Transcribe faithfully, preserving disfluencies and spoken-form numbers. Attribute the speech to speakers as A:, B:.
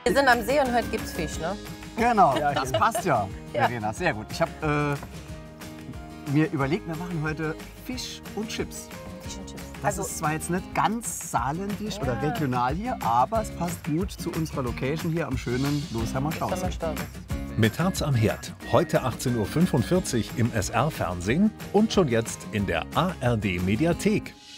A: Wir sind am See und heute gibt's Fisch, ne?
B: Genau, das passt ja,
A: Ja.
B: Verena, sehr gut. Ich habe äh, mir überlegt, wir machen heute Fisch und Chips.
A: Fisch und Chips.
B: Das
A: Also,
B: ist zwar jetzt nicht ganz saarländisch
A: Ja.
B: oder regional hier, aber es passt gut zu unserer Location hier am schönen Losheimer Stausee.
A: Sommerstausee.
C: Mit Herz am Herd. Heute achtzehn Uhr fünfundvierzig im S R-Fernsehen und schon jetzt in der A R D-Mediathek.